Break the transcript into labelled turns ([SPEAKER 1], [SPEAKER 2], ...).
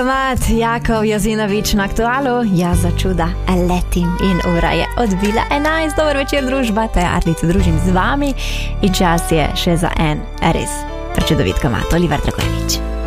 [SPEAKER 1] mat, Jakov Jozinovič na Aktualu. Ja, za čuda letim in ura je odbila 11. Dober večer, družba, te Arlico družim z vami in čas je še za en res prečudovit komat. Oliver Dragojevič.